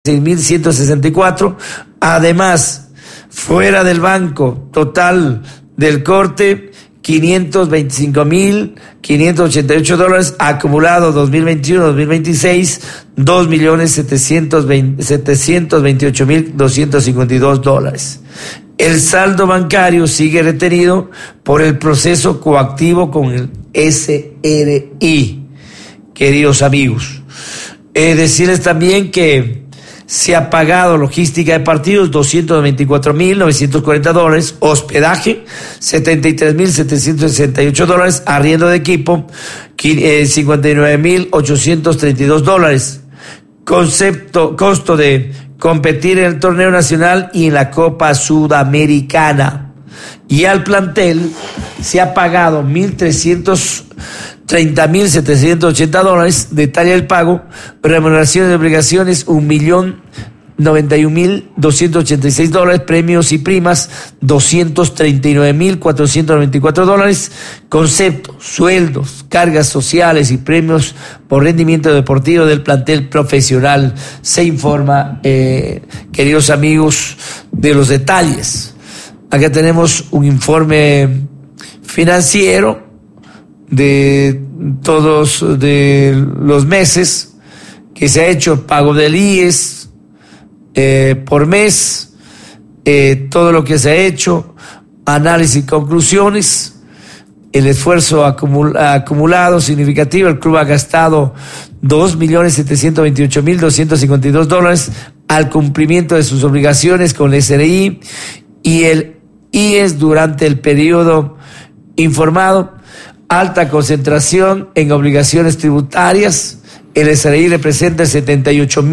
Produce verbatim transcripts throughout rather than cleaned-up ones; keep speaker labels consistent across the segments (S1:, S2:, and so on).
S1: seis mil ciento sesenta y cuatro. Además, fuera del banco, total del corte, quinientos veinticinco mil quinientos ochenta y ocho dólares, acumulado dos mil veintiuno dos mil veintiséis, dos millones setecientos veintiocho mil doscientos cincuenta y dos dólares. El saldo bancario sigue retenido por el proceso coactivo con el S R I, queridos amigos. Eh, decirles también que se ha pagado logística de partidos doscientos veinticuatro mil novecientos cuarenta dólares, hospedaje setenta y tres mil setecientos sesenta y ocho dólares, arriendo de equipo cincuenta y nueve mil ochocientos treinta y dos dólares. Concepto, costo de competir en el torneo nacional y en la Copa Sudamericana. Y al plantel se ha pagado mil trescientos treinta mil setecientos ochenta dólares, detalle del pago, remuneraciones de obligaciones un millón noventa y un mil doscientos ochenta y seis dólares, premios y primas doscientos treinta y nueve mil cuatrocientos noventa y cuatro dólares, concepto, sueldos, cargas sociales y premios por rendimiento deportivo del plantel profesional. Se informa, eh, queridos amigos, de los detalles. Acá tenemos un informe financiero de todos de los meses que se ha hecho, pago del I E S eh, por mes, eh, todo lo que se ha hecho, análisis y conclusiones, el esfuerzo acumul- acumulado significativo. El club ha gastado dos millones setecientos veintiocho mil doscientos cincuenta y dos dólares al cumplimiento de sus obligaciones con el S R I y el I E S durante el periodo informado. Alta concentración en obligaciones tributarias. El S R I representa el setenta y ocho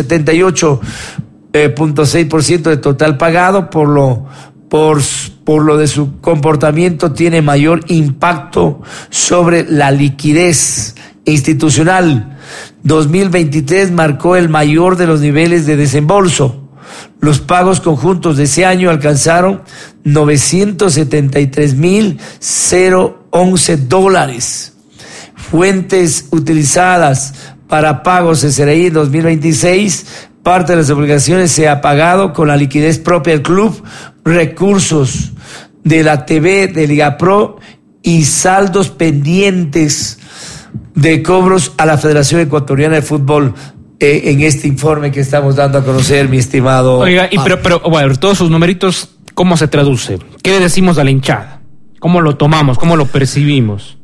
S1: punto seis por ciento de total pagado, por lo, por, por lo de su comportamiento tiene mayor impacto sobre la liquidez institucional. dos mil veintitrés marcó el mayor de los niveles de desembolso. Los pagos conjuntos de ese año alcanzaron novecientos setenta y tres mil once dólares. Fuentes utilizadas para pagos S R I dos mil veintiséis. Parte de las obligaciones se ha pagado con la liquidez propia del club, recursos de la T V, de Liga Pro y saldos pendientes de cobros a la Federación Ecuatoriana de Fútbol. En este informe que estamos dando a conocer, mi estimado.
S2: Oiga, y pero, pero bueno, todos sus numeritos, ¿cómo se traduce? ¿Qué le decimos a la hinchada? ¿Cómo lo tomamos? ¿Cómo lo percibimos?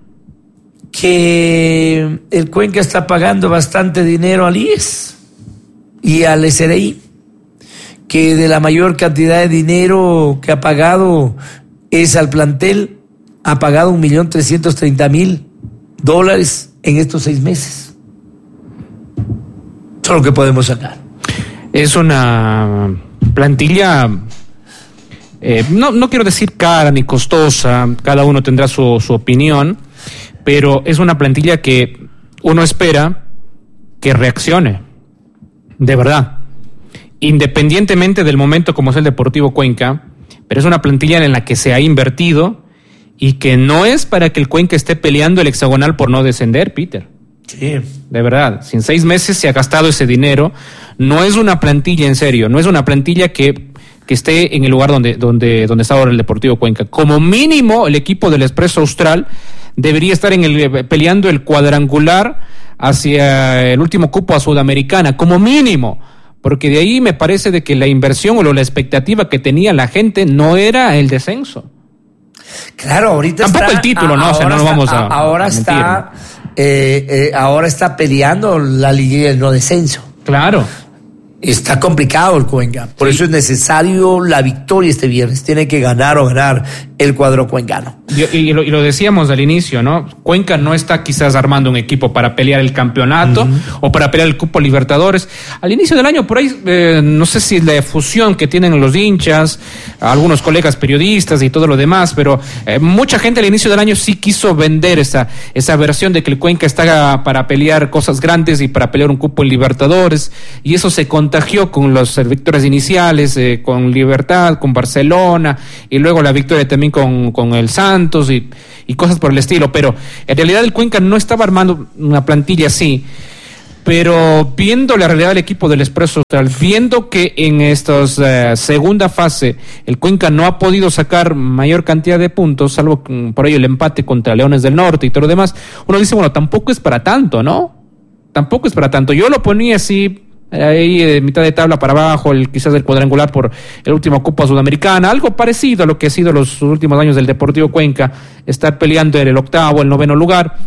S1: Que el Cuenca está pagando bastante dinero al I E S y al S R I, que de la mayor cantidad de dinero que ha pagado es al plantel, ha pagado un millón trescientos treinta mil dólares en estos seis meses. Eso es lo que podemos sacar.
S2: Es una plantilla, eh, no, no quiero decir cara ni costosa, cada uno tendrá su, su opinión, pero es una plantilla que uno espera que reaccione, de verdad, independientemente del momento como es el Deportivo Cuenca, pero es una plantilla en la que se ha invertido y que no es para que el Cuenca esté peleando el hexagonal por no descender, Peter.
S1: Sí.
S2: De verdad, si en seis meses se ha gastado ese dinero, no es una plantilla en serio, no es una plantilla que, que esté en el lugar donde, donde, donde está ahora el Deportivo Cuenca. Como mínimo, el equipo del Expreso Austral debería estar en el, peleando el cuadrangular hacia el último cupo a Sudamericana, como mínimo, porque de ahí me parece de que la inversión o la expectativa que tenía la gente no era el descenso.
S1: Claro, ahorita
S2: tampoco
S1: está,
S2: el título, ¿no? O sea, no
S1: está,
S2: vamos a
S1: ahora
S2: a
S1: está eh, eh, ahora está peleando la liga del no descenso.
S2: Claro.
S1: Está complicado el Cuenca, por sí. Eso es necesario la victoria este viernes. Tiene que ganar o ganar el cuadro cuencano.
S2: Y, y, lo, y lo decíamos al inicio, ¿no? Cuenca no está quizás armando un equipo para pelear el campeonato uh-huh. o para pelear el cupo Libertadores. Al inicio del año, por ahí, eh, no sé si la efusión que tienen los hinchas, algunos colegas periodistas y todo lo demás, pero eh, mucha gente al inicio del año sí quiso vender esa, esa versión de que el Cuenca está para pelear cosas grandes y para pelear un cupo en Libertadores, y eso se contagió con las victorias iniciales, eh, con Libertad, con Barcelona, y luego la victoria también con, con el Santos y, y cosas por el estilo. Pero en realidad el Cuenca no estaba armando una plantilla así, Pero viendo la realidad del equipo del Expreso Austral, viendo que en esta uh, segunda fase el Cuenca no ha podido sacar mayor cantidad de puntos, salvo por ello el empate contra Leones del Norte y todo lo demás, uno dice, bueno, tampoco es para tanto, ¿no? Tampoco es para tanto. Yo lo ponía así, ahí de mitad de tabla para abajo, el, quizás el cuadrangular por el último Copa Sudamericana, algo parecido a lo que ha sido los últimos años del Deportivo Cuenca, estar peleando en el octavo, el noveno lugar.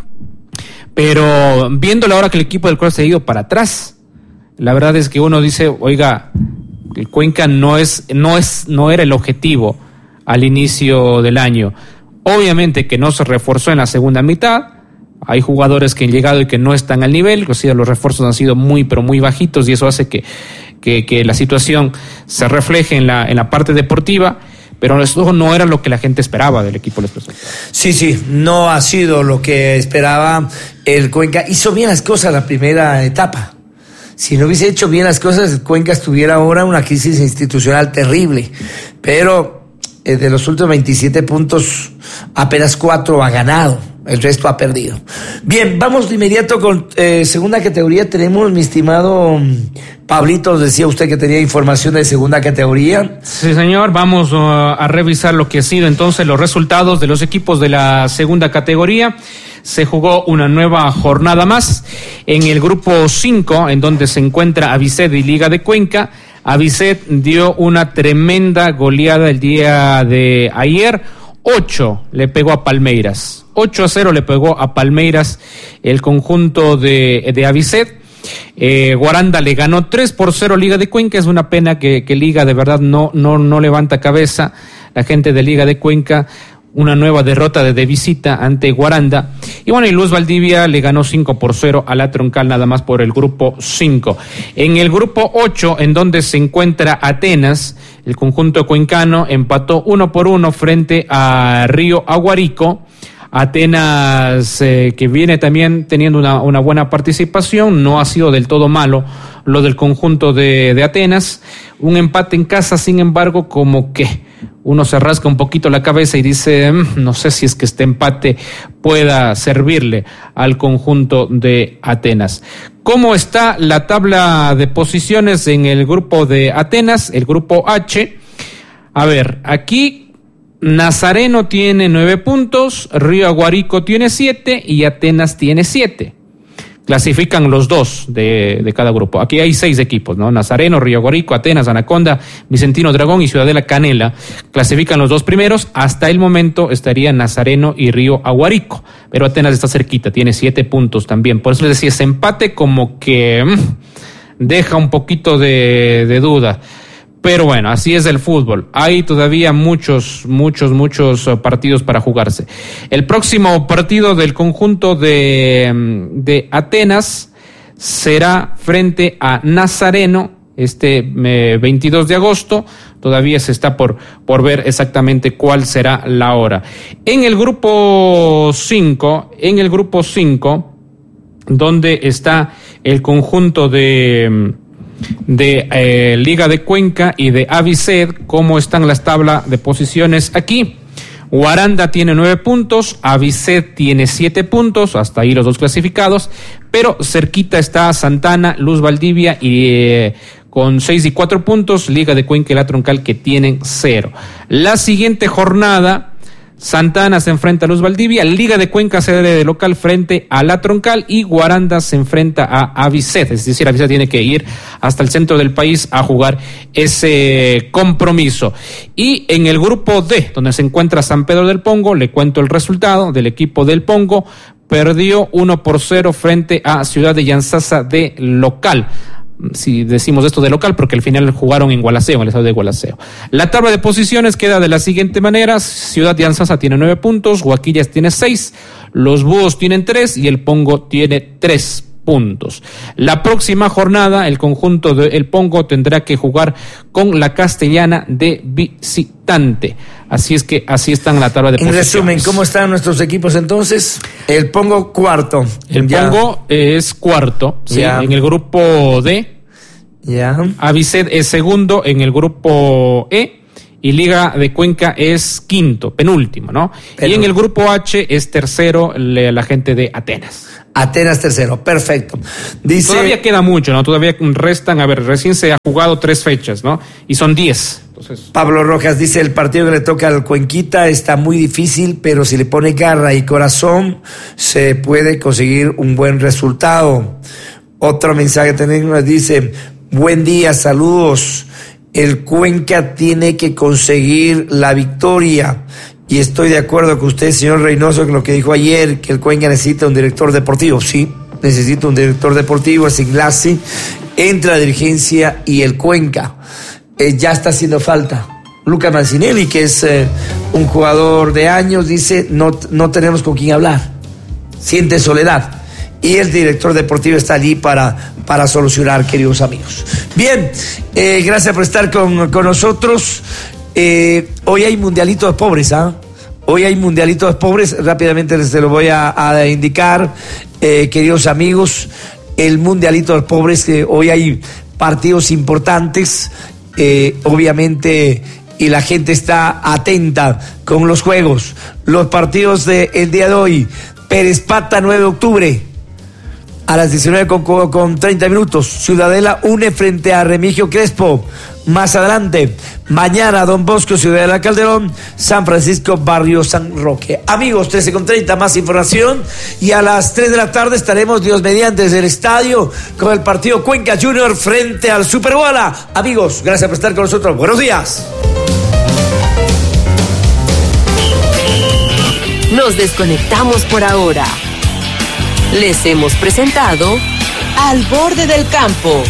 S2: Pero viéndolo ahora que el equipo del Cuenca se ha ido para atrás, la verdad es que uno dice, oiga, el Cuenca no es, no es, no era el objetivo al inicio del año. Obviamente que no se reforzó en la segunda mitad. Hay jugadores que han llegado y que no están al nivel, o sea, los refuerzos han sido muy, pero muy bajitos, y eso hace que, que, que la situación se refleje en la, en la parte deportiva. Pero eso no era lo que la gente esperaba del equipo del Expreso.
S1: Sí, sí, no ha sido lo que esperaba el Cuenca. Hizo bien las cosas la primera etapa. Si no hubiese hecho bien las cosas, el Cuenca estuviera ahora en una crisis institucional terrible. Pero eh, de los últimos veintisiete puntos, apenas cuatro ha ganado. El resto ha perdido. Bien, vamos de inmediato con eh, segunda categoría. Tenemos, mi estimado Pablito, decía usted que tenía información de segunda categoría.
S2: Sí, señor. Vamos uh, a revisar lo que ha sido entonces los resultados de los equipos de la segunda categoría. Se jugó una nueva jornada más en el grupo cinco, en donde se encuentra Avicet y Liga de Cuenca. Avicet dio una tremenda goleada el día de ayer. ocho le pegó a Palmeiras. ocho a cero le pegó a Palmeiras el conjunto de, de Avicet. Eh, Guaranda le ganó tres por cero Liga de Cuenca. Es una pena que, que Liga de verdad no, no, no levanta cabeza. La gente de Liga de Cuenca, una nueva derrota de, de visita ante Guaranda. Y bueno, y Luz Valdivia le ganó cinco por cero a la Troncal, nada más por el grupo cinco. En el grupo ocho, en donde se encuentra Atenas, el conjunto cuencano empató uno por uno frente a Río Aguarico. Atenas, eh, que viene también teniendo una, una buena participación, no ha sido del todo malo lo del conjunto de, de Atenas. Un empate en casa, sin embargo, como que uno se rasca un poquito la cabeza y dice, mmm, no sé si es que este empate pueda servirle al conjunto de Atenas. ¿Cómo está la tabla de posiciones en el grupo de Atenas, el grupo H? A ver, aquí Nazareno tiene nueve puntos, Río Aguarico tiene siete y Atenas tiene siete. Clasifican los dos de, de cada grupo. Aquí hay seis equipos, ¿no? Nazareno, Río Aguarico, Atenas, Anaconda, Vicentino Dragón y Ciudadela Canela. Clasifican los dos primeros. Hasta el momento estarían Nazareno y Río Aguarico. Pero Atenas está cerquita, tiene siete puntos también. Por eso les decía, ese empate como que mmm, deja un poquito de, de duda. Pero bueno, así es el fútbol. Hay todavía muchos, muchos, muchos partidos para jugarse. El próximo partido del conjunto de, de Atenas será frente a Nazareno este eh, veintidós de agosto. Todavía se está por, por ver exactamente cuál será la hora. En el grupo cinco, en el grupo cinco, donde está el conjunto de... de eh, Liga de Cuenca y de Avicet, cómo están las tablas de posiciones aquí. Guaranda tiene nueve puntos, Avicet tiene siete puntos, hasta ahí los dos clasificados, pero cerquita está Santana, Luz Valdivia y eh, con seis y cuatro puntos, Liga de Cuenca y la Troncal que tienen cero. La siguiente jornada, Santana se enfrenta a Luz Valdivia, Liga de Cuenca sede de local frente a la Troncal y Guaranda se enfrenta a Avicet, es decir, Avicet tiene que ir hasta el centro del país a jugar ese compromiso. Y en el grupo D, donde se encuentra San Pedro del Pongo, le cuento el resultado del equipo del Pongo, perdió uno por cero frente a Ciudad de Yanzasa de local. Si decimos esto de local, porque al final jugaron en Gualaceo, en el estado de Gualaceo. La tabla de posiciones queda de la siguiente manera: Ciudad de Anzasa tiene nueve puntos, Huaquillas tiene seis, los Búhos tienen tres y el Pongo tiene tres puntos. La próxima jornada, el conjunto del Pongo tendrá que jugar con la Castellana de visitante. Así es que así están en la tabla de posiciones.
S1: En resumen, ¿cómo están nuestros equipos entonces? El Pongo cuarto.
S2: El ya. Pongo es cuarto, ¿sí? En el grupo D.
S1: Ya.
S2: Avicet es segundo en el grupo E. Y Liga de Cuenca es quinto, penúltimo, ¿no? Penúltimo. Y en el grupo H es tercero la gente de Atenas.
S1: Atenas tercero, perfecto. Dice,
S2: todavía queda mucho, ¿no? Todavía restan, a ver, recién se ha jugado tres fechas, ¿no? Y son diez. Entonces...
S1: Pablo Rojas dice, el partido que le toca al Cuenquita está muy difícil, pero si le pone garra y corazón, se puede conseguir un buen resultado. Otro mensaje tenemos, dice, buen día, saludos. El Cuenca tiene que conseguir la victoria. Y estoy de acuerdo con usted, señor Reynoso, con lo que dijo ayer, que el Cuenca necesita un director deportivo. Sí, necesita un director deportivo, es enlace entre la dirigencia y el Cuenca. Eh, ya está haciendo falta. Luca Mancinelli, que es eh, un jugador de años, dice, no, no tenemos con quién hablar. Siente soledad. Y el director deportivo está allí para, para solucionar, queridos amigos. Bien, eh, gracias por estar con, con nosotros. Eh, hoy hay mundialito de pobres, ¿ah? ¿eh? Hoy hay mundialito de pobres. Rápidamente les lo voy a, a indicar, eh, queridos amigos. El mundialito de pobres, que hoy hay partidos importantes, eh, obviamente, y la gente está atenta con los juegos. Los partidos del día de hoy: Pérez Pata, nueve de octubre. A las diecinueve con, con treinta minutos, Ciudadela une frente a Remigio Crespo. Más adelante, mañana, Don Bosco, Ciudadela Calderón, San Francisco, Barrio San Roque. Amigos, trece con treinta, más información. Y a las tres de la tarde estaremos, Dios mediante, desde el estadio con el partido Cuenca Junior frente al Superbola. Amigos, gracias por estar con nosotros. Buenos días.
S3: Nos desconectamos por ahora. Les hemos presentado Al Borde del Campo,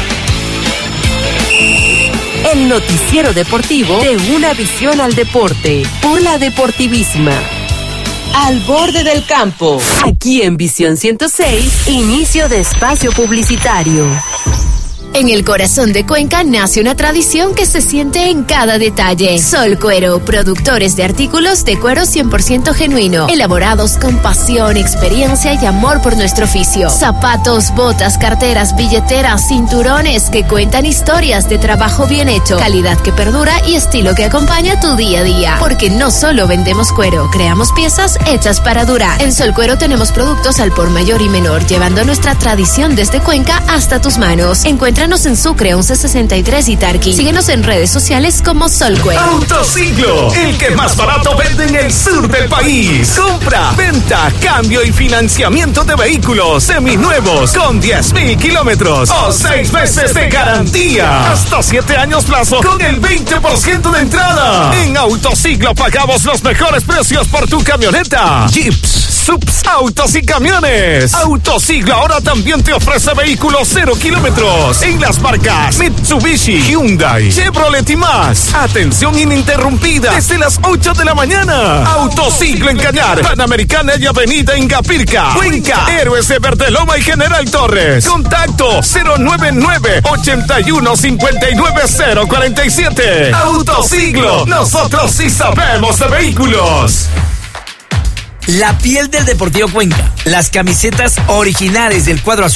S3: el noticiero deportivo de una visión al deporte por la Deportivísima. Al Borde del Campo, aquí en Visión ciento seis, inicio de espacio publicitario.
S4: En el corazón de Cuenca nace una tradición que se siente en cada detalle. Sol Cuero, productores de artículos de cuero cien por ciento genuino, elaborados con pasión, experiencia y amor por nuestro oficio. Zapatos, botas, carteras, billeteras, cinturones que cuentan historias de trabajo bien hecho, calidad que perdura y estilo que acompaña tu día a día. Porque no solo vendemos cuero, creamos piezas hechas para durar. En Sol Cuero tenemos productos al por mayor y menor, llevando nuestra tradición desde Cuenca hasta tus manos. Encuentra Encuéntranos en Sucre once sesenta y tres y Tarqui. Síguenos en redes sociales como Sol Cuero.
S5: Autociclo, el que más barato vende en el sur del país. Compra, venta, cambio y financiamiento de vehículos seminuevos con diez mil kilómetros o seis meses de garantía. Hasta siete años plazo con el veinte por ciento de entrada. En Autociclo pagamos los mejores precios por tu camioneta. Jeeps, subs, autos y camiones. Autociclo ahora también te ofrece vehículos cero kilómetros en las marcas Mitsubishi, Hyundai, Chevrolet y más. Atención ininterrumpida desde las ocho de la mañana. Autociclo en Cañar, Panamericana y Avenida Ingapirca, Cuenca, Héroes de Verdeloma y General Torres. Contacto cero nueve nueve, ochenta y uno, cincuenta y nueve, cero cuarenta y siete. Autociclo, nosotros sí sabemos de vehículos.
S1: La piel del Deportivo Cuenca, las camisetas originales del cuadro azul